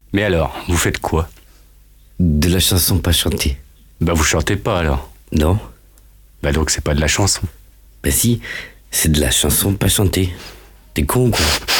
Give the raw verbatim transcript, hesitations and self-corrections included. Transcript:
Mais alors, vous faites quoi? De la chanson pas chantée. Bah vous chantez pas alors. Non? Bah donc c'est pas de la chanson. Bah si, c'est de la chanson pas chantée. T'es con ou quoi?